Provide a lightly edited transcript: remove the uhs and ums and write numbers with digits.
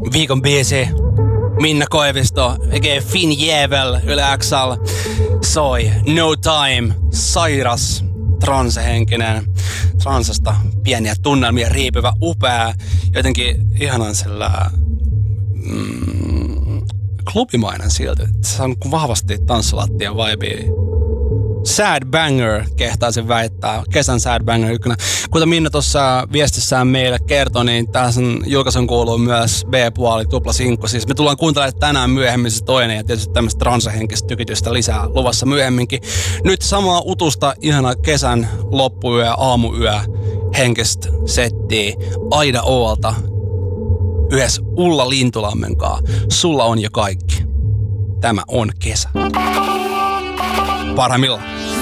Viikon biisi. Minna Koivisto, eikä Finn Jävel, Yle XL, soi No Time, sairas, transehenkinen, transasta pieniä tunnelmia riipivä, upea, jotenkin ihanan sillä klubimainen silti. Se on vahvasti tanssalattia vibea. Sad banger, kehtaisin väittää. Kesän sad banger ykkönen. Kuten Minna tuossa viestissään meille kertoi, niin tähän julkaisun kuuluu myös B-puoli, tuplasinkku. Siis me tullaan kuuntelemaan tänään myöhemmin se toinen ja tietysti tämmöistä transahenkistä tykitystä lisää luvassa myöhemminkin. Nyt samaa utusta ihana kesän loppuyö, aamuyö henkistä settiä Aida Oolta yhdessä Ulla Lintulammen kanssa. Sulla on jo kaikki. Tämä on kesä. Parhaimmillaan.